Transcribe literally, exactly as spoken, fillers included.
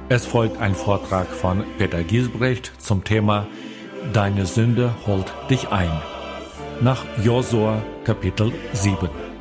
Es folgt ein Vortrag von Peter Giesbrecht zum Thema Deine Sünde holt dich ein. Nach Josua Kapitel sieben.